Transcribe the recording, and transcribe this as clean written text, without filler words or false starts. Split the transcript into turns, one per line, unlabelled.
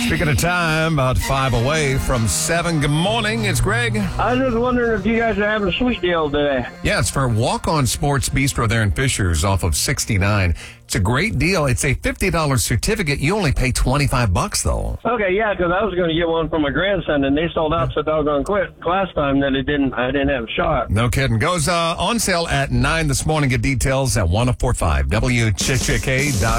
Speaking of time, about 5 away from 7. Good morning. It's Greg.
I was just wondering if you guys are having a sweet deal today.
Yeah, it's for Walk On Sports Bistro there in Fishers off of 69. It's a great deal. It's a $50 certificate. You only pay $25 though.
Okay, yeah, because I was going to get one for my grandson, and they sold out so doggone quick last time that I didn't have a shot.
No kidding. Goes on sale at 9 this morning. Get details at 1045wchk.com.